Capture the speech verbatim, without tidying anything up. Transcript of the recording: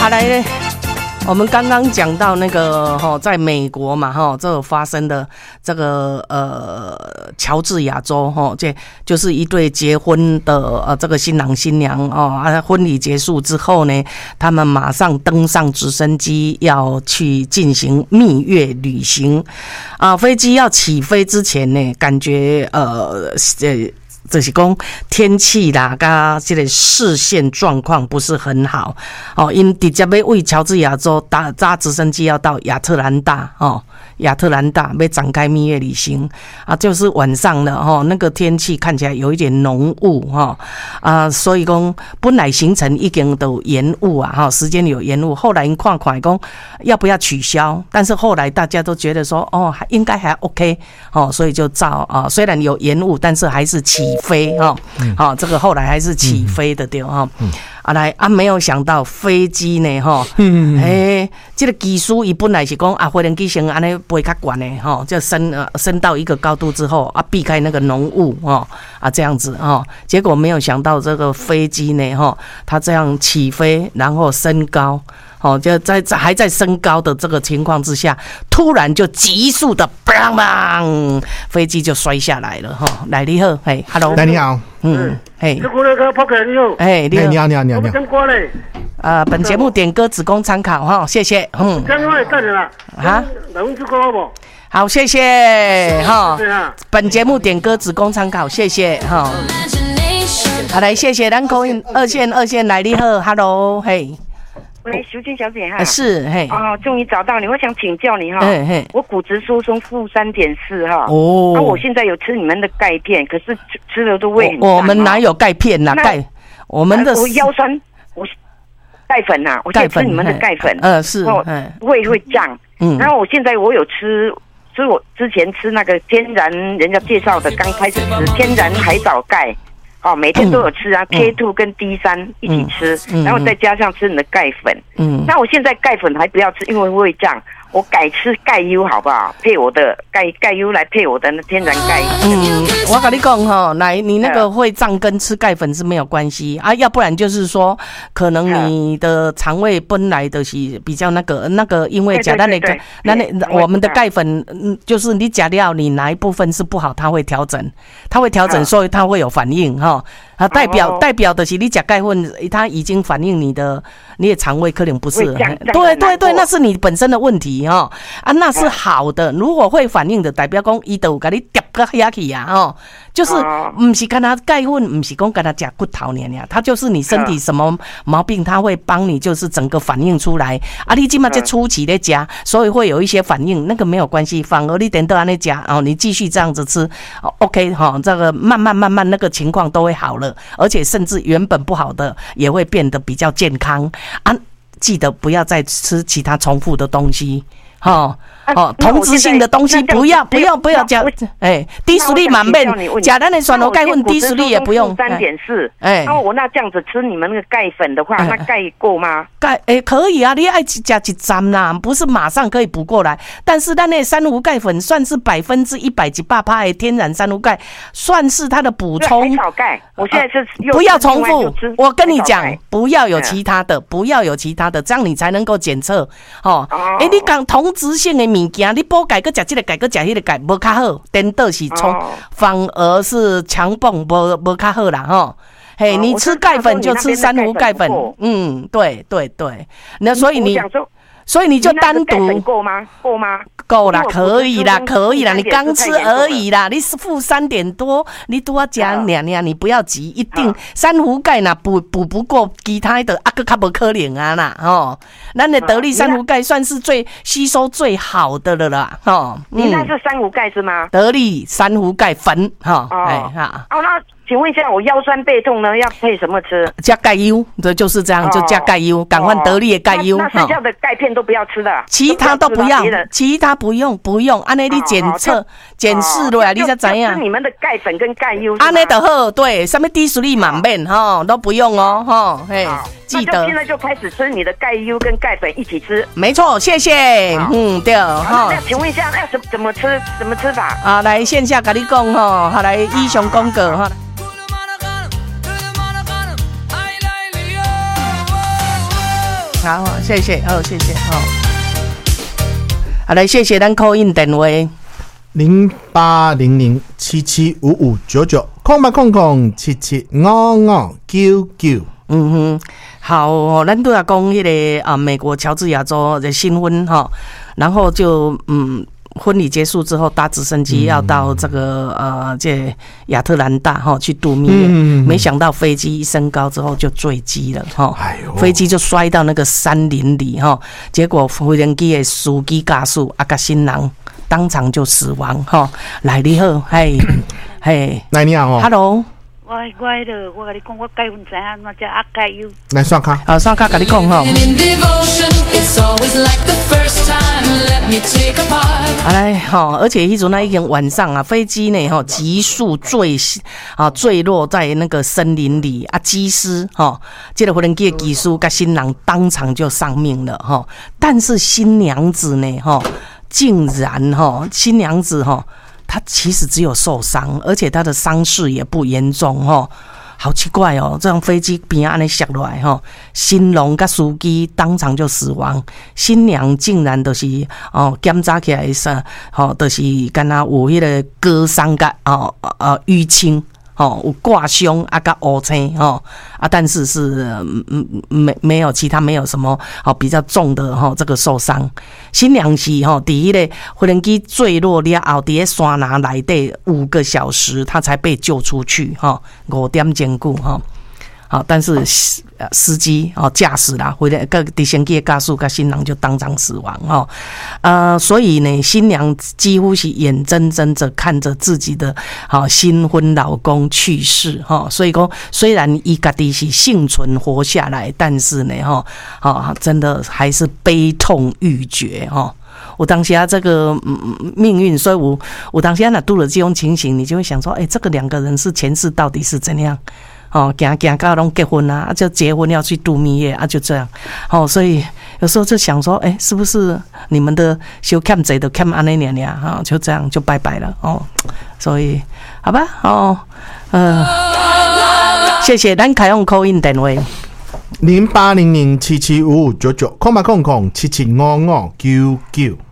好来，我们刚刚讲到那个哈，在美国嘛哈，这个发生的这个呃乔治亚州哈，这就是一对结婚的呃这个新郎新娘哦啊，婚礼结束之后呢，他们马上登上直升机要去进行蜜月旅行啊，飞机要起飞之前呢，感觉呃呃。就是讲天气啦，甲这个视线状况不是很好哦，因直接要为乔治亚州搭搭直升机要到亚特兰大哦，亚特兰大要展开蜜月旅行啊，就是晚上了哈、哦，那个天气看起来有一点浓雾哈啊，所以讲本来行程已经都延误啊哈，时间有延误，后来因看看讲要不要取消，但是后来大家都觉得说哦，应该还 OK 哦，所以就照啊，虽然有延误，但是还是起飞哈，好、哦，这个后来还是起飞的对哈。嗯啊来啊，没有想到飞机呢吼，嗯，诶，这个技术伊本来是讲啊，飞行机先安尼飞较悬的吼，就升呃升到一个高度之后啊，避开那个浓雾哦啊这样子哦，结果没有想到这个飞机呢吼，它这样起飞然后升高。哦，就在还在升高的这个情况之下，突然就急速的 bang bang， 飞机就摔下来了哈。来你好，嘿 ，hello， 来你好， 嗯，嘿， 是古乐哥 Poker 你好， 哎，你好， 你好，你好，你好， 我们听歌嘞， 呃，本节目点歌只供参考哈，谢谢，嗯， 刚刚也等了啦，啊，两分钟歌好不？ 好，谢谢哈， 对啊， 本节目点歌只供参考，谢谢哈。好，来，谢谢咱口音二线二线来你好 ，hello， 嘿。 喂，淑君小姐哈， 是嘿， 哦，终于找到你，我想请教你哈， 嘿嘿， 我骨质疏松负三点四哈， 哦， 那我现在有吃你们的钙片，可是吃吃了都胃很胀。 我们哪有钙片呐？钙，我们的我腰酸，我钙粉呐，我现在吃你们的钙粉， 呃是， 胃会胀，嗯，然后我现在我有吃，吃我之前吃那个天然，人家介绍的，刚开始吃天然海藻钙。哦，每天都有吃啊、嗯、，K 二 跟 D 三 一起吃、嗯嗯，然后再加上吃你的钙粉。嗯，那我现在钙粉还不要吃，因为胃胀。我改吃钙优好不好？配我的钙钙优来配我的天然钙。 嗯，我跟你讲哈，来，你那个会胀跟吃钙粉是没有关系啊，要不然就是说，可能你的肠胃本来的是比较那个那个，因为假那个那那我们的钙粉，嗯，就是你假料你哪一部分是不好，它会调整，它会调整，所以它会有反应哈。啊，代表代表的是你吃钙粉，它已经反映你的你的肠胃可能不是，对对对，那是你本身的问题哈啊，那是好的。如果会反应的，代表讲伊都有给你叠个下去呀哦，就是不是跟他钙粉，不是讲跟他吃骨头呢呀，它就是你身体什么毛病，它会帮你就是整个反应出来啊。你今嘛在初期在吃，所以会有一些反应，那个没有关系，反而你等到安尼吃哦，你继续这样子吃 ，OK 哈，这个慢慢慢慢那个情况都会好了。而且甚至原本不好的也会变得比较健康啊！记得不要再吃其他重复的东西，哈哦，同质性的东西不要不要不要加，哎，低速率满面，加咱的酸螺钙粉低速率也不用三点四，哎，那我那这样子吃你们那个钙粉的话，那钙够吗？ 钙哎可以啊，你爱加一针啦，不是马上可以补过来，但是咱那珊瑚钙粉算是百分之一百几八趴的天然珊瑚钙，算是它的补充。 海藻钙，我现在是不要重复，我跟你讲，不要有其他的，不要有其他的，这样你才能够检测哦。哎，你讲同质性的物件，你补钙个食这个钙个食迄个钙，无较好，颠倒是冲，反而是强蹦无无较好啦吼。嘿，你吃钙粉就吃珊瑚钙粉，嗯，对对对，那所以你。所以你就单独够吗？够吗？ 够啦，可以啦，可以啦。你刚吃而已啦，你是负三点多，你都要加两两，你不要急，一定珊瑚钙呐补补不过其他的啊个较不可能啊啦哦。咱的得力珊瑚钙算是最吸收最好的了啦哦。 你那是珊瑚钙是吗？ 得力珊瑚钙粉哈，哎哈。 哦，那请问一下，我腰酸背痛呢，要配什么吃？ 加钙优，对，就是这样，就加钙优，赶快得力的钙优。 那剩下的钙片都不要吃的， 其他都不要，其他不用不用。安尼你检测检视落来，你才知样。 吃你们的钙粉跟钙优。 安尼就好，对，什么低速率满面哈都不用哦哈，嘿，记得。 现在就开始吃你的钙优跟钙粉一起吃。 没错，谢谢。嗯，对哈。 那请问一下，那怎怎么吃？怎么吃法？ 啊，来线下跟你讲哈，好来以上讲过哈。 好，谢谢，好，谢谢，好。好，来，谢谢咱call in电话零八零零七七五五九九空八空空七七五五九九。 嗯哼，好，咱都要讲迄个啊，美国乔治亚州的新婚哈，然后就嗯。婚礼结束之后，搭直升机要到这个、嗯、呃，这亚特兰大哈去度蜜月、嗯，没想到飞机一升高之后就坠机了哈，哎、飞机就摔到那个山林里哈，结果飞行机的司机驾驶啊，甲新郎当场就死亡哈。来你好，嘿，嘿， 来你好哦 ，Hello。 我我迄个，我甲你讲，我结婚知影，我只阿介有。 来刷卡， 好，刷卡，甲你讲吼。啊来吼，而且迄阵那一天晚上啊，飞机呢吼急速坠啊坠落在那个森林里啊，机师吼，这个无人机的技师跟新郎当场就丧命了吼，但是新娘子呢吼，竟然吼新娘子吼。他其实只有受伤，而且他的伤势也不严重哦，好奇怪哦！这样飞机边安尼下落来哈，新郎跟司机当场就死亡，新娘竟然都、就是哦检查起来是哦，都、就是敢若有迄个割伤甲哦呃淤青。哦，有挂胸啊，甲乌青哦啊，但是是嗯没没有其他没有什么哦比较重的哈、哦、这个受伤。新娘是哈，第一个飞行机坠落了后，伫个山林内底五个小时，他才被救出去哈，五点钟久哈。好，但是司机哦驾驶啦，或者个直升机的驾驶跟新郎就当场死亡哦，呃，所以呢，新娘几乎是眼睁睁着看着自己的好、哦、新婚老公去世哈、哦，所以说虽然伊家己是幸存活下来，但是呢哈啊、哦、真的还是悲痛欲绝哈。哦我当下这个嗯命运，所以我我当下那度了这种情形，你就会想说，哎、欸，这个两个人是前世到底是怎样？哦，行行到拢结婚啊，就结婚要去度蜜月啊，就这样。哦，所以有时候就想说，哎、欸，是不是你们的修看贼的看安那年呀？哈，就这样就拜拜了哦。所以好吧，哦，呃，谢谢，咱开用 call in 电话。 零八零零七七五五九九空八空空七七五五九九。